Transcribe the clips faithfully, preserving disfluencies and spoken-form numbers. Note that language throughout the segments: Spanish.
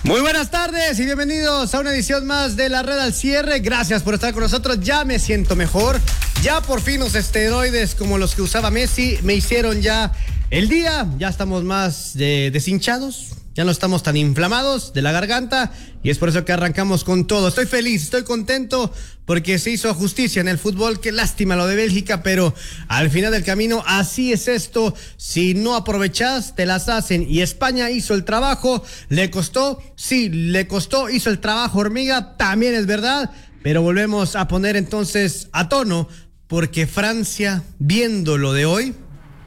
Muy buenas tardes y bienvenidos a una edición más de La Red al Cierre. Gracias por estar con nosotros. Ya me siento mejor. Ya por fin los esteroides como los que usaba Messi me hicieron ya el día. Ya estamos más de, deshinchados. Ya no estamos tan inflamados de la garganta y es por eso que arrancamos con todo. Estoy feliz, estoy contento porque se hizo justicia en el fútbol. Qué lástima lo de Bélgica, pero al final del camino así es esto. Si no aprovechás, te las hacen. Y España hizo el trabajo. ¿Le costó? Sí, le costó. Hizo el trabajo hormiga, también es verdad. Pero volvemos a poner entonces a tono porque Francia, viendo lo de hoy,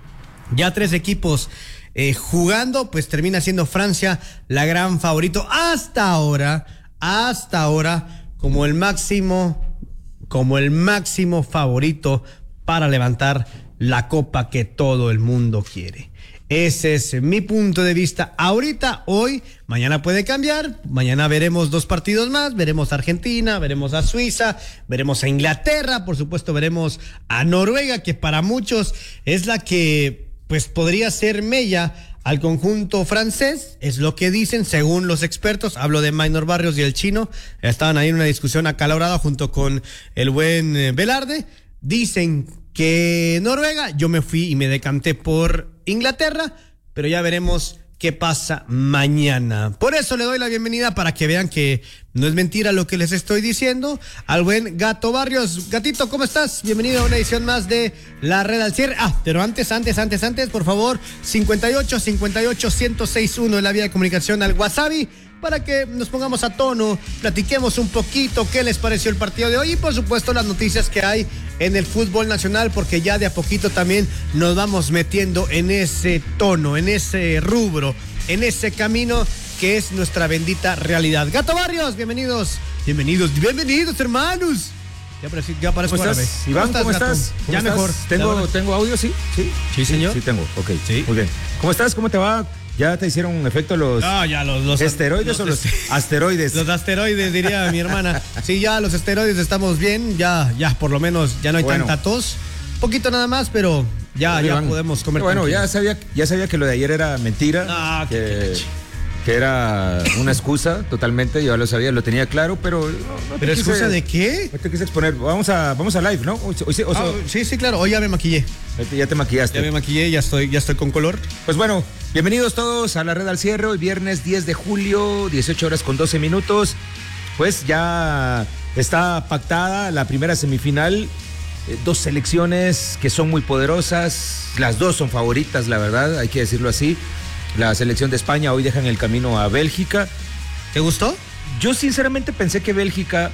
ya tres equipos Eh, jugando, pues termina siendo Francia la gran favorito hasta ahora, hasta ahora como el máximo, como el máximo favorito para levantar la copa que todo el mundo quiere. Ese es mi punto de vista ahorita, hoy, mañana puede cambiar, mañana veremos dos partidos más, veremos a Argentina, veremos a Suiza, veremos a Inglaterra, por supuesto veremos a Noruega, que para muchos es la que pues podría ser mella al conjunto francés, es lo que dicen según los expertos. Hablo de Maynor Barrios y el chino, estaban ahí en una discusión acalorada junto con el buen eh, Velarde. Dicen que Noruega, yo me fui y me decanté por Inglaterra, pero ya veremos qué pasa mañana. Por eso le doy la bienvenida para que vean que no es mentira lo que les estoy diciendo al buen Gato Barrios. Gatito, ¿cómo estás? Bienvenido a una edición más de La Red al Cierre. Ah, pero antes, antes, antes, antes, por favor, cincuenta y ocho, cincuenta y ocho, ciento seis punto uno en la vía de comunicación al WhatsApp para que nos pongamos a tono, platiquemos un poquito qué les pareció el partido de hoy y por supuesto las noticias que hay en el fútbol nacional, porque ya de a poquito también nos vamos metiendo en ese tono, en ese rubro, en ese camino que es nuestra bendita realidad. Gato Barrios, bienvenidos, bienvenidos, bienvenidos hermanos. Ya parece, ya parece ¿Cómo estás, Iván? ¿Cómo estás? ¿Cómo ya estás? mejor. ¿Tengo, ¿Tengo audio? ¿Sí? ¿Sí? Sí, señor. Sí, tengo. Ok. Sí. Muy bien. ¿Cómo estás? ¿Cómo te va? ¿Ya te hicieron efecto los, no, ya los, los esteroides los, o los asteroides? Los asteroides, diría mi hermana. Sí, ya los esteroides estamos bien, ya, ya por lo menos ya no hay bueno. tanta tos. Poquito nada más, pero ya, Oye, ya Iván, podemos comer. Bueno, tranquilo. ya sabía, ya sabía que lo de ayer era mentira. Ah, que, qué que era una excusa totalmente, yo lo sabía, lo tenía claro, pero no, no ¿Pero quise, excusa de qué? No te quise exponer. Vamos a, vamos a live, ¿no? Hoy, hoy, hoy, ah, sí, sí, claro. Hoy ya me maquillé. Ya te maquillaste. Ya me maquillé, ya estoy, ya estoy con color. Pues bueno, bienvenidos todos a La Red al Cierre. Hoy viernes diez de julio, dieciocho horas con doce minutos. Pues ya está pactada la primera semifinal. Eh, dos selecciones que son muy poderosas. Las dos son favoritas, la verdad, hay que decirlo así. La selección de España hoy deja en el camino a Bélgica. ¿Te gustó? Yo sinceramente pensé que Bélgica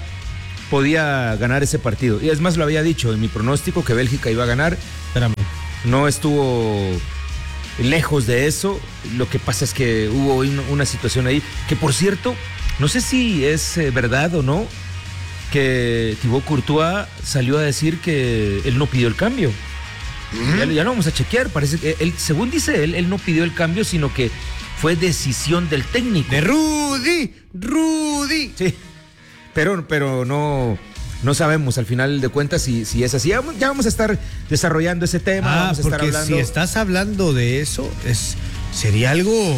podía ganar ese partido. Y es más, lo había dicho en mi pronóstico que Bélgica iba a ganar. Espérame. No estuvo lejos de eso. Lo que pasa es que hubo una situación ahí que, por cierto, no sé si es verdad o no, que Thibaut Courtois salió a decir que él no pidió el cambio. ¿Mm? Ya, ya lo vamos a chequear. Parece que él, según dice él, él no pidió el cambio, sino que fue decisión del técnico. De Rudy, Rudy. Sí, pero, pero no, no sabemos al final de cuentas si, si es así. Ya, ya vamos a estar desarrollando ese tema. Ah, vamos a porque estar hablando. Si estás hablando de eso, es, sería algo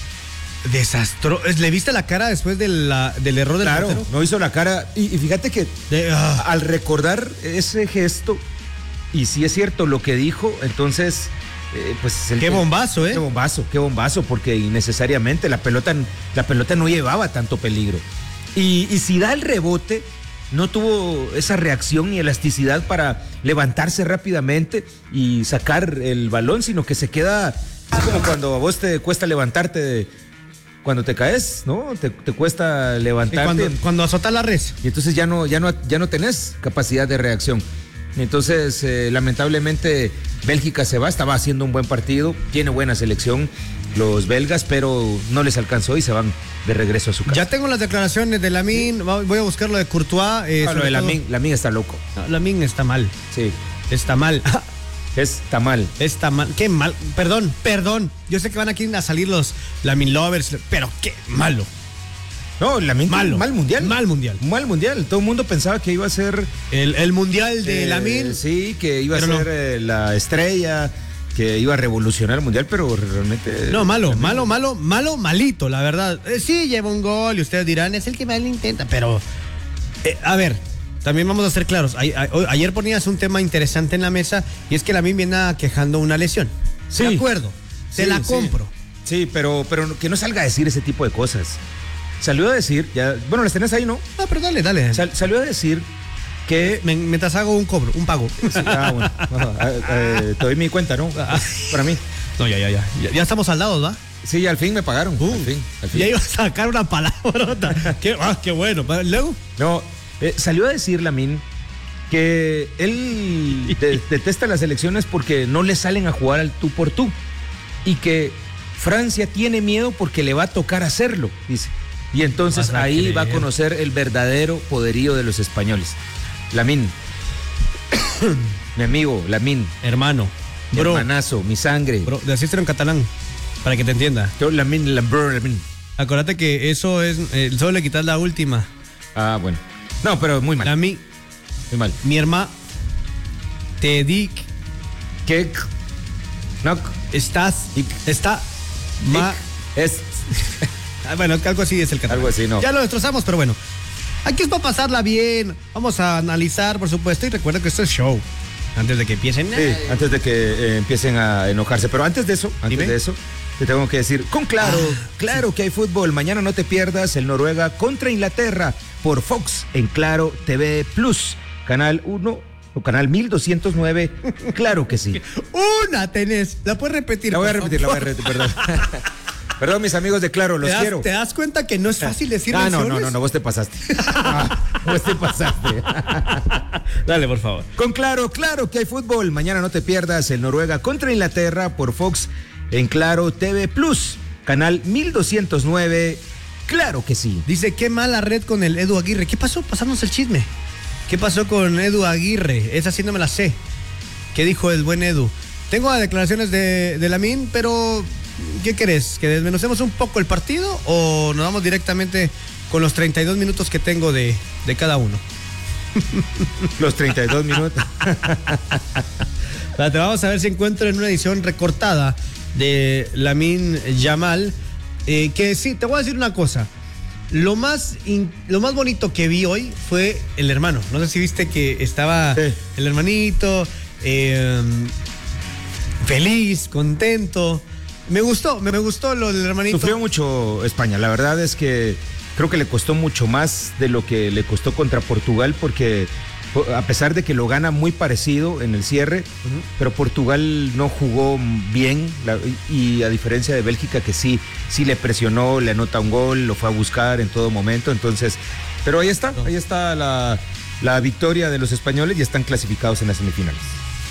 desastroso. ¿Le viste la cara después de la, del error del Claro, portero? no hizo la cara. Y, y fíjate que de, ah. al recordar ese gesto, y si es cierto lo que dijo, entonces... Eh, pues el, qué bombazo, ¿eh? Qué bombazo, qué bombazo, porque innecesariamente la pelota, la pelota no llevaba tanto peligro. Y, y si da el rebote, no tuvo esa reacción ni elasticidad para levantarse rápidamente y sacar el balón, sino que se queda así como cuando a vos te cuesta levantarte de, cuando te caes, ¿no? Te, te cuesta levantarte. Cuando, cuando azotas la res. Y entonces ya no, ya no, ya no tenés capacidad de reacción. Entonces, eh, lamentablemente, Bélgica se va, estaba haciendo un buen partido, tiene buena selección los belgas, pero no les alcanzó y se van de regreso a su casa. Ya tengo las declaraciones de Lamine, voy a buscar lo de Courtois. Eh, no, lo de Lamine, Lamine está loco. No, Lamine está mal. Sí. Está mal. Está mal. Está mal. Qué mal. Perdón, perdón. Yo sé que van aquí a salir los Lamine lovers, pero qué malo. No, Lamine, malo, mal mundial. Mal mundial. Mal mundial. Todo el mundo pensaba que iba a ser... El, el mundial de eh, Lamine. Sí, que iba a ser no. eh, la estrella, que iba a revolucionar el mundial, pero realmente... No, malo, malo, malo, malo, malito, la verdad. Eh, sí, lleva un gol y ustedes dirán, es el que más le intenta, pero... Eh, a ver, también vamos a ser claros. A, a, a, ayer ponías un tema interesante en la mesa y es que la M I viene quejando una lesión. Sí. De acuerdo, te Sí, la sí. compro. Sí, pero, pero que no salga a decir ese tipo de cosas. Salió a decir, ya, bueno, las tenés ahí, ¿no? Ah, pero dale, dale. Sal- salió a decir que... Me- mientras hago un cobro, un pago. Sí, ah, bueno. Ajá, eh, eh, te doy mi cuenta, ¿no? Para mí. No, ya, ya, ya. Ya, ya estamos saldados, ¿va? Sí, al fin me pagaron. Uh, al fin, al fin. Ya iba a sacar una palabrota. qué, ah, qué bueno. Luego. No, eh, salió a decir Lamine que él de- detesta las elecciones porque no le salen a jugar al tú por tú y que Francia tiene miedo porque le va a tocar hacerlo, dice. Y entonces Vas a ahí creer. va a conocer el verdadero poderío de los españoles. Lamine, mi amigo, Lamine, Hermano. mi Bro. hermanazo, mi sangre. Bro, decíselo en catalán. Para que te entienda. Yo, Lamine, Lam- bro, Lamine. Acuérdate que eso es. Eh, solo le quitas la última. Ah, bueno. No, pero muy mal. A mí, Muy mal. mi hermano. Te di. ¿Qué? No. Estás. Está. Ma, Es ah, bueno, algo así es el catalán. algo así, no. Ya lo destrozamos, pero bueno. Aquí es para pasarla bien. Vamos a analizar, por supuesto. Y recuerda que esto es show. Antes de que empiecen. Sí, antes de que eh, empiecen a enojarse. Pero antes de eso, antes Dime. de eso, te tengo que decir, con claro, Ah, claro que hay fútbol. Mañana no te pierdas el Noruega contra Inglaterra por Fox en Claro T V Plus, canal uno o canal mil doscientos nueve. Claro que sí. Una tenés. La puedes repetir. La voy a por repetir, la voy a favor? repetir, perdón. Perdón, mis amigos de Claro, los ¿Te das, quiero. ¿Te das cuenta que no es fácil decir Ah, no, no, menciones? no, no, vos te pasaste. Ah, vos te pasaste. Dale, por favor. Con Claro, claro que hay fútbol. Mañana no te pierdas el Noruega contra Inglaterra por Fox en Claro T V Plus, canal mil doscientos nueve. Claro que sí. Dice, qué mala red con el Edu Aguirre. ¿Qué pasó? Pasarnos el chisme. ¿Qué pasó con Edu Aguirre? Esa sí no me la sé. ¿Qué dijo el buen Edu? Tengo las declaraciones de, de Lamine, pero ¿qué querés? ¿Que desmenucemos un poco el partido o nos vamos directamente con los treinta y dos minutos que tengo de, de cada uno? Los treinta y dos minutos. Te vamos a ver si encuentro en una edición recortada de Lamine Yamal. Eh, que sí, te voy a decir una cosa. Lo más, in- lo más bonito que vi hoy fue el hermano. No sé si viste que estaba Sí. el hermanito eh, feliz, contento. Me gustó, me, me gustó lo del hermanito. Sufrió mucho España. La verdad es que creo que le costó mucho más de lo que le costó contra Portugal porque a pesar de que lo gana muy parecido en el cierre, uh-huh. pero Portugal no jugó bien la, y a diferencia de Bélgica que sí, sí le presionó, le anota un gol, lo fue a buscar en todo momento, entonces, pero ahí está, ahí está la, la victoria de los españoles y están clasificados en las semifinales.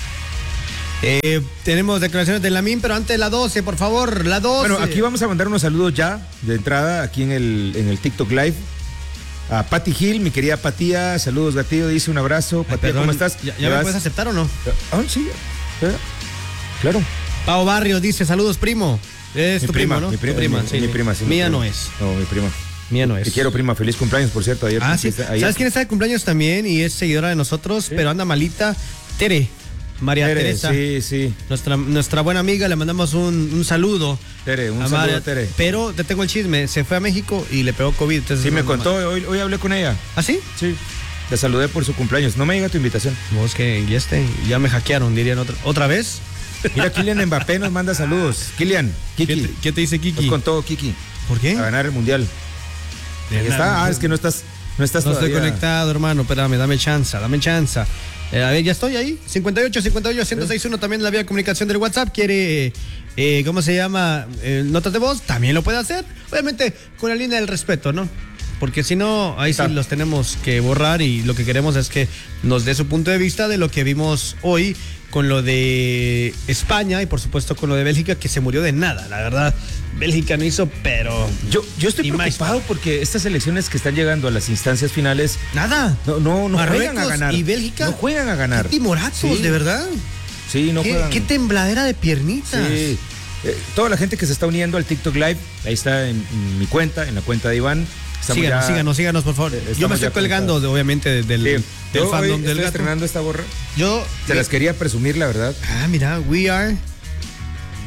Eh, tenemos declaraciones de Lamine, pero antes la doce, por favor, la doce. Bueno, aquí vamos a mandar unos saludos ya de entrada aquí en el, en el TikTok Live. A Pati Gil, mi querida Patía, saludos Gatillo, dice un abrazo. Ay, Patía, perdón, ¿cómo estás? ¿Ya, ya me puedes aceptar o no? Ah, sí, ya. Claro. Pao Barrios dice, saludos primo. Es Mi tu prima, primo, ¿no? mi prima, Tu prima, mi- sí, mi sí. prima, sí, mi Mía prima. no es. No, mi prima. Mía no es. Te quiero, prima. Feliz cumpleaños, por cierto. Ayer. Ah, sí. Ayer. ¿Sabes quién está de cumpleaños también y es seguidora de nosotros, Sí. pero anda malita? Tere. María Tere, Teresa. sí, sí. Nuestra, nuestra buena amiga, le mandamos un, un saludo. Tere, un a saludo María, a Tere. Pero te tengo el chisme, se fue a México y le pegó COVID. Entonces Sí, me no- contó, hoy, hoy hablé con ella. ¿Ah, sí? Sí. Te saludé por su cumpleaños. No me llega tu invitación. Vos que ya este, ya me hackearon, dirían otra, otra vez. Mira, Kylian Mbappé nos manda saludos. Kylian, ¿Qué Kiki. te, qué te dice Kiki? Nos contó Kiki. ¿Por qué? A ganar el mundial. De Ahí nada, está. Ah, no- es que no estás, no estás No estoy todavía. conectado, hermano. Espérame, dame chance, dame chance. Eh, a ver, ya estoy ahí. cincuenta y ocho, cincuenta y ocho, ciento sesenta y uno. También la vía de comunicación del WhatsApp. Quiere, eh, ¿cómo se llama? Eh, notas de voz. También lo puede hacer. Obviamente con la línea del respeto, ¿no? Porque si no, ahí sí Está. los tenemos que borrar y lo que queremos es que nos dé su punto de vista de lo que vimos hoy con lo de España y por supuesto con lo de Bélgica, que se murió de nada. La verdad, Bélgica no hizo, pero... Yo, yo estoy Y más. preocupado porque estas elecciones que están llegando a las instancias finales Nada. no, no, no Marruecos juegan a ganar. y Bélgica. No juegan a ganar. Qué timoratos, Sí. de verdad. Sí, no ¿Qué, juegan. qué tembladera de piernitas. Sí. Eh, toda la gente que se está uniendo al TikTok Live, ahí está en, en mi cuenta, en la cuenta de Iván. Estamos Síganos, ya- síganos, síganos, por favor. Eh, Yo estamos me estoy ya colgando, conectados. de- obviamente, de- del, Sí. del Yo fandom hoy del estoy gato. estrenando esta gorra. Yo. Se las quería presumir, la verdad. Ah, mira, we are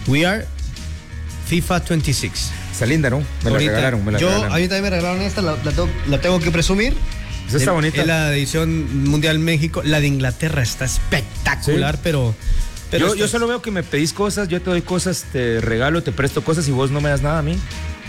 We are FIFA veintiséis. Está linda, ¿no? Me Ahorita, la regalaron, me la yo, regalaron. a mí también me regalaron esta, la, la, tengo, la tengo que presumir. Esa está Es- bonita. Es la edición Mundial México. La de Inglaterra está espectacular, Sí. pero... pero yo, esta- yo solo veo que me pedís cosas, yo te doy cosas, te regalo, te presto cosas y vos no me das nada a mí.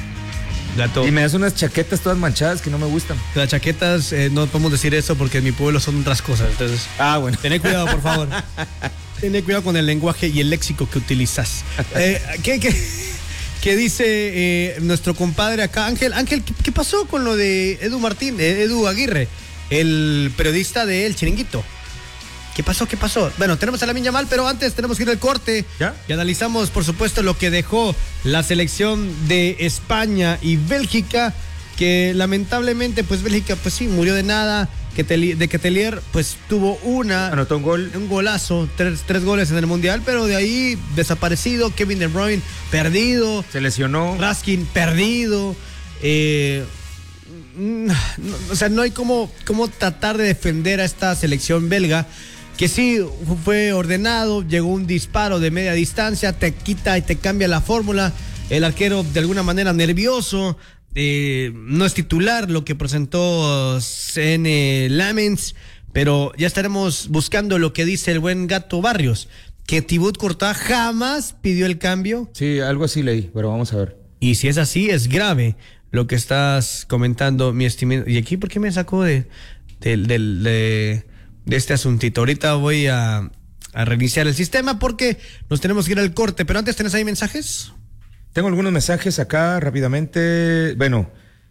la to- Y me das unas chaquetas todas manchadas que no me gustan. Las chaquetas, eh, no podemos decir eso porque en mi pueblo son otras cosas. Entonces, Ah, bueno. tené cuidado, por favor. Tené cuidado con el lenguaje y el léxico que utilizas. Eh, ¿qué, qué, qué dice eh, nuestro compadre acá? Ángel, Ángel, ¿qué, qué pasó con lo de Edu Martín, eh, Edu Aguirre, el periodista de El Chiringuito? ¿Qué pasó? ¿Qué pasó? Bueno, tenemos a Lamine Yamal, pero antes tenemos que ir al corte. ¿Ya? Y analizamos, por supuesto, lo que dejó la selección de España y Bélgica, que lamentablemente, pues Bélgica, pues sí, murió de nada. Que Teli- de que Telier, pues tuvo una... Anotó un gol. Un golazo, tres, tres goles en el Mundial, pero de ahí desaparecido. Kevin De Bruyne, perdido. Se lesionó. Raskin, perdido. Eh, mm, no, o sea, no hay cómo, cómo tratar de defender a esta selección belga, que sí fue ordenado, llegó un disparo de media distancia, te quita y te cambia la fórmula. El arquero de alguna manera nervioso, eh, no es titular, lo que presentó C N Lamens, pero ya estaremos buscando lo que dice el buen Gato Barrios, que Thibaut Courtois jamás pidió el cambio. Sí, algo así leí, pero vamos a ver. Y si es así, es grave lo que estás comentando, mi estimado. ¿Y aquí por qué me sacó de, de, de, de, de este asuntito? Ahorita voy a, a reiniciar el sistema porque nos tenemos que ir al corte. Pero antes, ¿tenés ahí mensajes? Tengo algunos mensajes acá rápidamente. Bueno,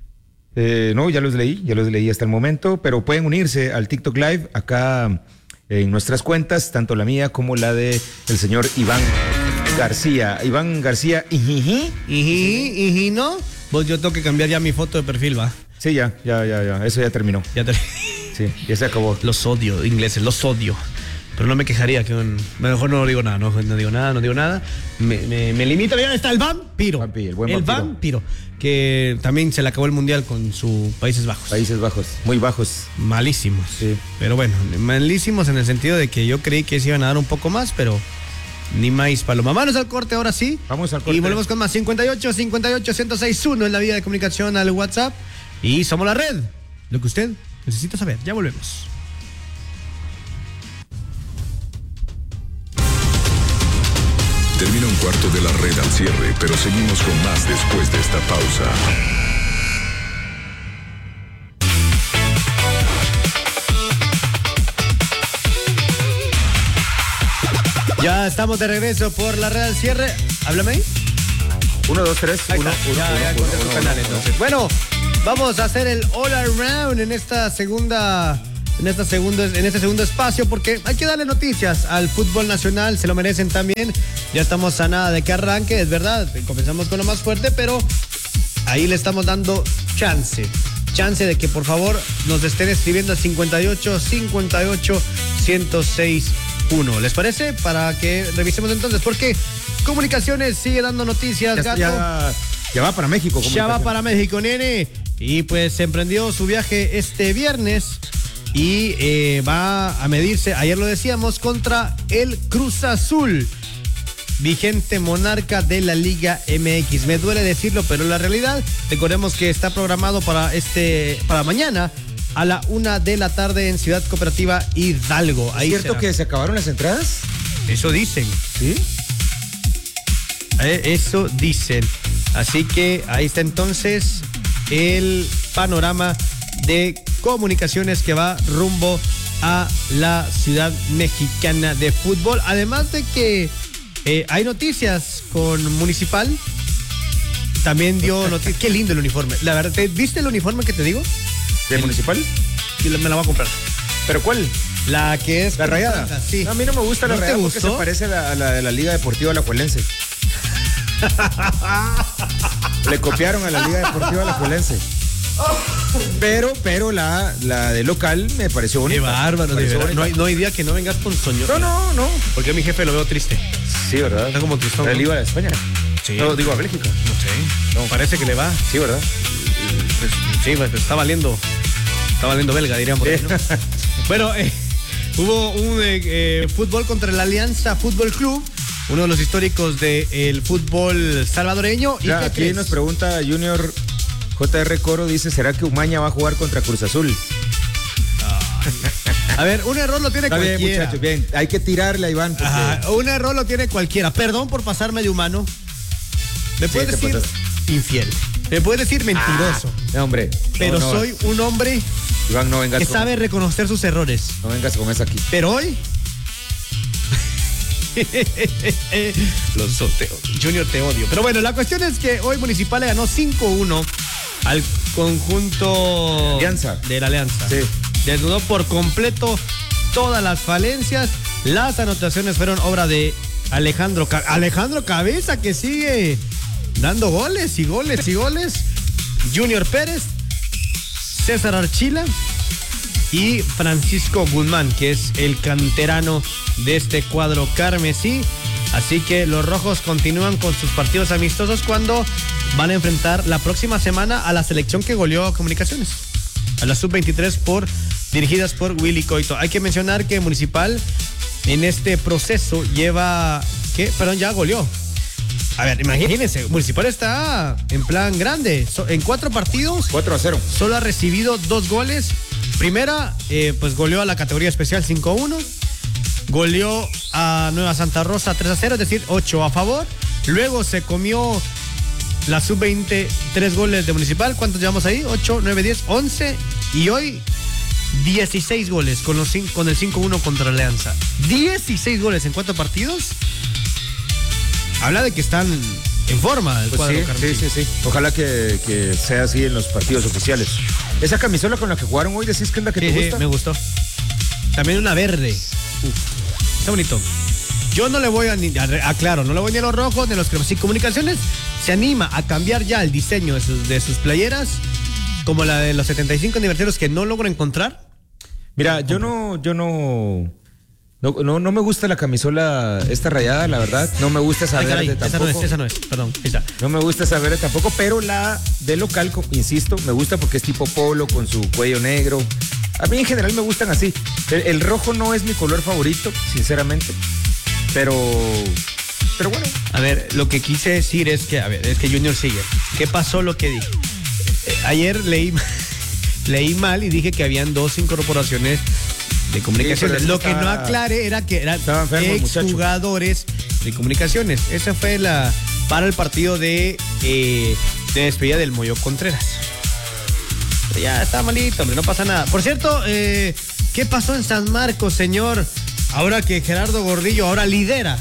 eh, no, ya los leí, ya los leí hasta el momento, pero pueden unirse al TikTok Live acá en nuestras cuentas, tanto la mía como la de el señor Iván García. Iván García, ijiji. Ijí, ijí, ¿no? Pues yo tengo que cambiar ya mi foto de perfil, ¿va? Sí, ya, ya, ya, ya, eso ya terminó. Ya te... Sí, ya se acabó. Los odio, ingleses, los odio. Pero no me quejaría que un... mejor no digo nada, no, no digo nada, no digo nada. Me, me, me limito. Mira, está el vampiro. Vampiro, el buen el vampiro. vampiro. Que también se le acabó el mundial con su Países Bajos. Países Bajos, muy bajos. Malísimos. Sí. Pero bueno, malísimos en el sentido de que yo creí que se iban a dar un poco más, pero ni más paloma. Vamos al corte ahora sí. Vamos al corte. Y volvemos con más. cincuenta y ocho, cincuenta y ocho, ciento seis punto uno en la vía de comunicación al WhatsApp. Y somos la red. Lo que usted necesita saber. Ya volvemos. Termina un cuarto de la red al cierre, pero seguimos con más después de esta pausa. Ya estamos de regreso por la red al cierre. Háblame ahí. Uno, dos, tres. Ahí Uno, está. uno, ya, uno, ya uno, encontré uno, tu uno, canal, uno. entonces. Bueno, vamos a hacer el all around en esta segunda, en esta segundo, en este segundo espacio, porque hay que darle noticias al fútbol nacional, se lo merecen también. Ya estamos a nada de que arranque, es verdad. Comenzamos con lo más fuerte, pero ahí le estamos dando chance. Chance de que por favor nos estén escribiendo al cincuenta y ocho, cincuenta y ocho, ciento seis uno. ¿Les parece? Para que revisemos entonces, porque Comunicaciones sigue dando noticias, Ya, Gato. ya, ya va para México. Ya va Comunicaciones. para México, nene. Y pues se emprendió su viaje este viernes y eh, va a medirse, ayer lo decíamos, contra el Cruz Azul, vigente monarca de la Liga M X. Me duele decirlo, pero la realidad, recordemos que está programado para este, para mañana a la una de la tarde en Ciudad Cooperativa Hidalgo. ¿Es Ahí cierto será. que se acabaron las entradas? Eso dicen. Sí. Eh, Eso dicen. Así que ahí está entonces el panorama de Comunicaciones que va rumbo a la ciudad mexicana de fútbol. Además de que eh, hay noticias con Municipal. También dio noticias. Qué lindo el uniforme. La verdad, ¿te- ¿viste el uniforme que te digo? ¿De El- Municipal? Y me la voy a comprar. ¿Pero cuál? La que es... ¿La rayada? Sí. No, a mí no me gusta la ¿No te rayada porque gustó? se parece a la, a la de la Liga Deportiva Alajuelense. Le copiaron a la Liga Deportiva Alajuelense. Pero, pero la, la de local me pareció bonita. Qué bárbaro, Me de pareció verdad. No hay, bonita. no hay día que no vengas con sueño. No, no, no. Porque a mi jefe lo veo triste. Sí, ¿verdad? Está como tristón, Él ¿no? iba a España. Sí. No, digo a Bélgica. No sé. No, parece que le va. Sí, ¿verdad? Pues, sí, pues está valiendo. Está valiendo belga, dirían por ahí, ¿no? Bueno, eh, hubo un eh, eh, fútbol contra la Alianza Fútbol Club uno de los históricos del fútbol salvadoreño. Ya, ¿Y qué aquí crees? nos pregunta Junior J R Coro, dice, ¿será que Umaña va a jugar contra Cruz Azul? A ver, un error lo tiene Está bien, cualquiera. muchachos, bien. Hay que tirarle a Iván. Porque... Ajá, un error lo tiene cualquiera. Perdón por pasarme de humano. Me Sí, puedes te decir pasaste. infiel. Me puedes decir mentiroso. Ah, no, hombre. pero no, no, soy un hombre Iván, no vengas que con, sabe reconocer sus errores. no vengas con esa aquí. Pero hoy... Los te Junior, te odio. Pero bueno, la cuestión es que hoy Municipal le ganó cinco uno al conjunto Alianza. de la Alianza. Sí. Desnudó por completo todas las falencias. Las anotaciones fueron obra de Alejandro Ca- Alejandro Cabeza, que sigue dando goles y goles y goles. Junior Pérez, César Archila y Francisco Guzmán, que es el canterano de este cuadro carmesí. Así que los rojos continúan con sus partidos amistosos cuando van a enfrentar la próxima semana a la selección que goleó a Comunicaciones, a la sub veintitrés por, dirigidas por Willy Coito. Hay que mencionar que Municipal en este proceso lleva, ¿qué? Perdón, ya goleó. A ver, imagínense, Municipal está en plan grande. So, en cuatro partidos, cuatro a cero. solo ha recibido dos goles. Primera, eh, pues goleó a la categoría especial cinco a uno. Goleó a Nueva Santa Rosa tres a cero, es decir, ocho a favor. Luego se comió la sub veinte, tres goles de Municipal. ¿Cuántos llevamos ahí? ocho, nueve, diez, once. Y hoy, dieciséis goles con, los, con el cinco uno contra Alianza. dieciséis goles en cuatro partidos. Habla de que están en forma el Pues cuadro sí, carmesí. sí, sí, sí. Ojalá que, que sea así en los partidos oficiales. Esa camisola con la que jugaron hoy, ¿decís que es la que Sí, te sí, gusta? me gustó. También una verde. Uf, está bonito. Yo no le voy a, ni, a, a claro, no le voy ni a los rojos ni a los cremos. Si Comunicaciones se anima a cambiar ya el diseño de sus, de sus playeras, como la de los setenta y cinco aniversarios que no logro encontrar. Mira, yo no, yo no, no, no, no me gusta la camisola esta rayada, la verdad. No me gusta esa Ay, caray, verde esa no tampoco. es, esa no es, perdón, ahí está. No me gusta esa verde tampoco, pero la de local, co- insisto, me gusta porque es tipo polo con su cuello negro. A mí en general me gustan así. El, el rojo no es mi color favorito, sinceramente. Pero, pero bueno. A ver, lo que quise decir es que, a ver, es que Junior sigue. ¿Qué pasó lo que dije? Eh, ayer leí, leí mal y dije que habían dos incorporaciones de Comunicaciones. Sí, pero lo es que que no estaba- aclaré era que eran estaba enfermo el muchacho. exjugadores de Comunicaciones. Esa fue la para el partido de, eh, de despedida del Moyo Contreras. Pero ya está malito, hombre, no pasa nada. Por cierto, eh, ¿qué pasó en San Marcos, señor? Ahora que Gerardo Gordillo ahora lidera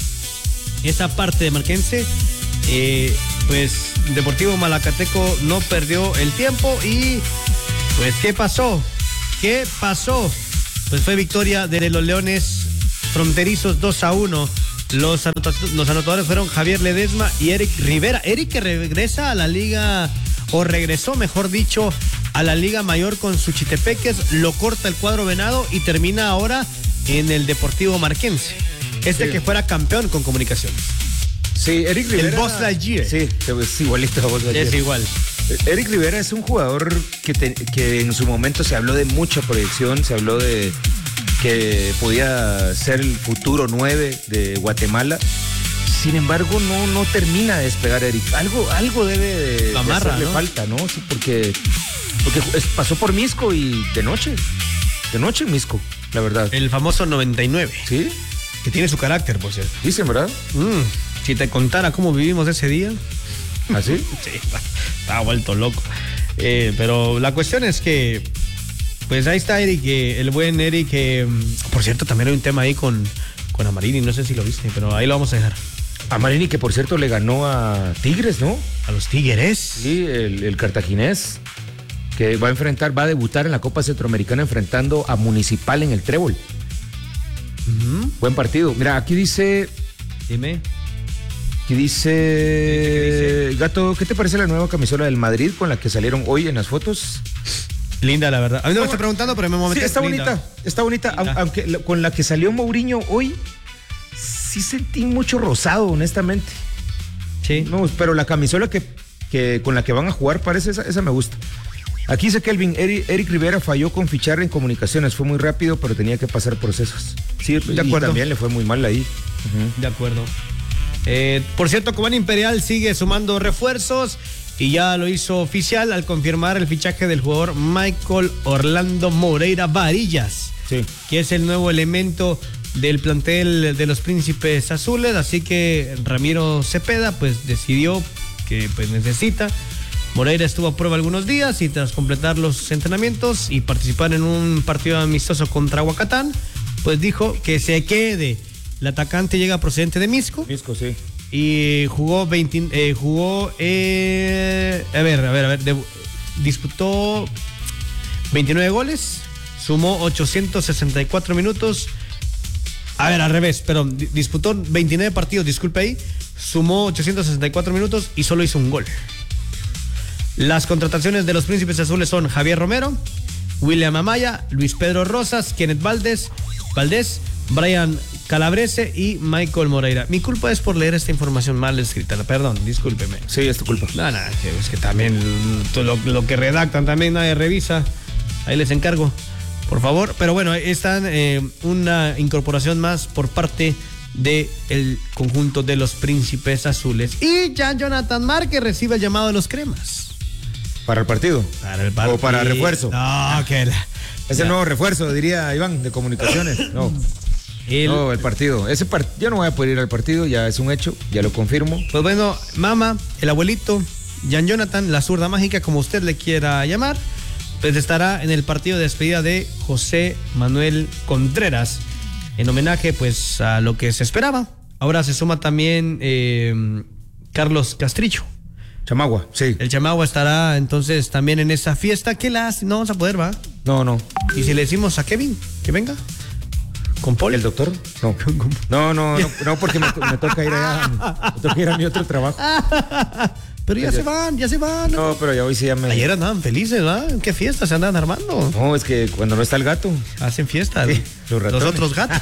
esa parte de Marquense, eh, pues Deportivo Malacateco no perdió el tiempo y pues ¿qué pasó? ¿Qué pasó? Pues fue victoria de los Leones Fronterizos dos a uno. Los, anota- los anotadores fueron Javier Ledesma y Eric Rivera. Eric que regresa a la liga, o regresó mejor dicho, a la Liga Mayor con Suchitepeques, lo corta el cuadro venado y termina ahora en el Deportivo Marquense. Este Sí. que fuera campeón con Comunicaciones. Sí, Eric Rivera. El Buzz Lightyear. Sí, es igualito a Buzz Lightyear. Es igual. Eric Rivera es un jugador que, te- que en su momento se habló de mucha proyección, se habló de que podía ser el futuro nueve de Guatemala. Sin embargo, no, no termina de despegar Eric. Algo, algo debe de, Lo amarra, le ¿no? falta, ¿no? Sí, porque, porque es- pasó por Misco y de noche. De noche en Misco, la verdad. El famoso noventa y nueve. ¿Sí? Que tiene su carácter, por cierto. Dicen, ¿verdad? Mm, si te contara cómo vivimos ese día. ¿Así? Sí, estaba vuelto loco. Eh, pero la cuestión es que, pues ahí está Eric, eh, el buen Eric. eh, por cierto, también hay un tema ahí con, con Amarini, no sé si lo viste, pero ahí lo vamos a dejar. A Marini, que por cierto le ganó a Tigres, ¿no? A los Tigres. Sí, el, el cartaginés, que va a enfrentar, va a debutar en la Copa Centroamericana enfrentando a Municipal en el Trébol. Ujú. Buen partido. Mira, aquí dice, Dime. aquí dice, ¿Qué dice? Gato, ¿qué te parece la nueva camisola del Madrid con la que salieron hoy en las fotos? Linda, la verdad. A mí no me Está está preguntando, pero me Sí, momenté. está linda. bonita, está bonita, Linda. au- aunque la- con la que salió Mourinho hoy, sí sentí mucho rosado, honestamente. Sí. No, pero la camisola que, que con la que van a jugar parece esa, esa me gusta. Aquí dice Kelvin, Eric, Eric Rivera falló con fichar en Comunicaciones, fue muy rápido, pero tenía que pasar procesos. Sí, de y acuerdo. también le fue muy mal ahí. Uh-huh. De acuerdo. Eh, por cierto, Cobán Imperial sigue sumando refuerzos y ya lo hizo oficial al confirmar el fichaje del jugador Michael Orlando Moreira Varillas, sí, que es el nuevo elemento del plantel de los Príncipes Azules. Así que Ramiro Cepeda pues decidió que pues necesita. Moreira estuvo a prueba algunos días y tras completar los entrenamientos y participar en un partido amistoso contra Huacatán, pues dijo que se quede. El atacante llega procedente de Misco. Misco, sí. Y jugó veinte, eh, jugó eh, a ver, a ver, a ver, de, disputó veintinueve goles, sumó ochocientos sesenta y cuatro minutos. A ver, al revés, perdón, disputó veintinueve partidos, disculpe ahí, sumó ochocientos sesenta y cuatro minutos y solo hizo un gol. Las contrataciones de los Príncipes Azules son Javier Romero, William Amaya, Luis Pedro Rosas, Kenneth Valdés, Valdés, Brian Calabrese y Michael Moreira. Mi culpa es por leer esta información mal escrita, perdón, discúlpeme. Sí, es tu culpa. No, no, es que también lo, lo que redactan también nadie revisa. Ahí les encargo, por favor. Pero bueno, están eh, una incorporación más por parte del conjunto de los Príncipes Azules. Y ya Jonathan Márquez recibe el llamado de los cremas. ¿Para el partido? Para el partido. ¿O para refuerzo? No, que la... Es el nuevo refuerzo, diría Iván, de comunicaciones. No. El... No, el partido. Ese part... Yo no voy a poder ir al partido, ya es un hecho, ya lo confirmo. Pues bueno, Mama, el abuelito, Jan Jonathan, la zurda mágica, como usted le quiera llamar, pues estará en el partido de despedida de José Manuel Contreras, en homenaje pues a lo que se esperaba. Ahora se suma también eh, Carlos Castrillo. Chamagua, sí. El Chamagua estará entonces también en esa fiesta. ¿Qué la hace? No vamos a poder, ¿va? No, no. ¿Y si le decimos a Kevin que venga? ¿Con Paul? ¿El doctor? No. No, no, no, no porque me, me toca ir allá. Me toca ir a mi otro trabajo. Pero ya, ya se van, ya se van. No, pero ya hoy sí ya me... Ayer andaban felices, ¿va? ¿En qué fiesta se andan armando? No, es que cuando no está el gato. Hacen fiesta. Sí, los, los otros gatos.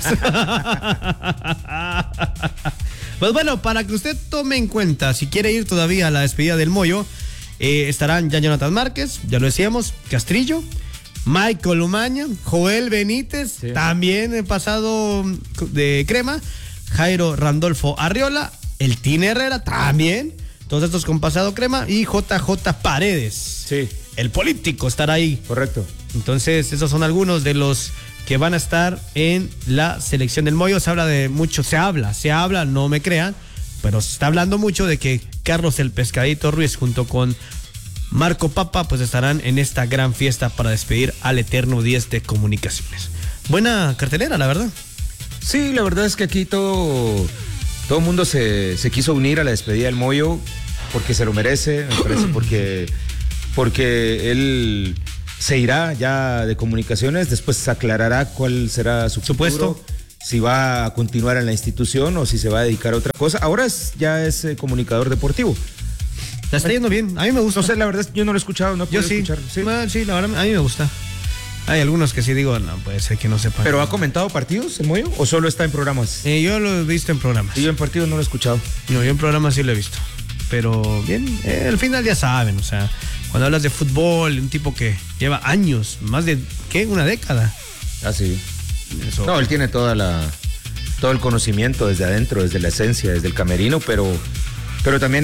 Pues bueno, para que usted tome en cuenta, si quiere ir todavía a la despedida del Moyo, eh, estarán ya Jonathan Márquez, ya lo decíamos, Castrillo, Michael Umaña, Joel Benítez, sí, también el pasado de Crema, Jairo Randolfo Arriola, el Tine Herrera, también, todos estos con pasado Crema, y J J Paredes. Sí. El político estará ahí. Correcto. Entonces, esos son algunos de los que van a estar en la selección del Moyo. Se habla de mucho, se habla, se habla, no me crean, pero se está hablando mucho de que Carlos el Pescadito Ruiz junto con Marco Papa pues estarán en esta gran fiesta para despedir al eterno diez de Comunicaciones. Buena cartelera, la verdad. Sí, la verdad es que aquí todo todo el mundo se, se quiso unir a la despedida del Moyo porque se lo merece, me parece, porque porque él se irá ya de Comunicaciones, después se aclarará cuál será su supuesto futuro, si va a continuar en la institución o si se va a dedicar a otra cosa. Ahora es, ya es eh, comunicador deportivo. La está yendo bien, a mí me gusta. No sé, la verdad es que yo no lo he escuchado, no yo sí. escuchar. Sí. Bueno, sí, la verdad, a mí me gusta. Hay algunos que sí digo, no, puede ser que no sepan. ¿Pero ha comentado partidos el Moyo o solo está en programas? Eh, yo lo he visto en programas. Sí, yo en partidos no lo he escuchado. No, yo en programas sí lo he visto. Pero bien, eh, al final ya saben, o sea, cuando hablas de fútbol, un tipo que lleva años, más de, ¿qué? Una década. Ah, sí. Eso. No, él tiene toda la, todo el conocimiento desde adentro, desde la esencia, desde el camerino, pero, pero también